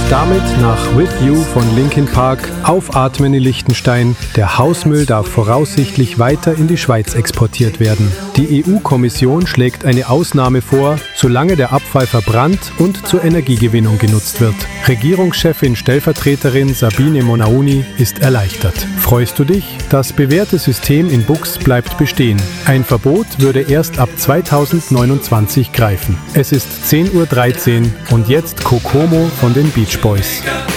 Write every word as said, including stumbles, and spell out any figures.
damit nach With You von Linkin Park aufatmen in Liechtenstein. Der Hausmüll darf voraussichtlich weiter in die Schweiz exportiert werden. Die E U-Kommission schlägt eine Ausnahme vor, solange der Abfall verbrannt und zur Energiegewinnung genutzt wird. Regierungschefin Stellvertreterin Sabine Monauni ist erleichtert. Freust du dich? Das bewährte System in Buchs bleibt bestehen. Ein Verbot würde erst ab zweitausendneunundzwanzig greifen. Es ist zehn Uhr dreizehn und jetzt Kokomo von den Beach Boys.